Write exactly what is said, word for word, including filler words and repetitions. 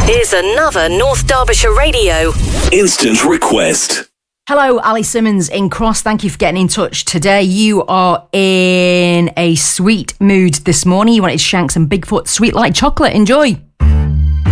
Here's another North Derbyshire Radio Instant Request. Hello, Ali Simmons in Cross. Thank you for getting in touch today. You are in a sweet mood this morning. You wanted Shanks and Bigfoot, Sweet Like Chocolate. Enjoy.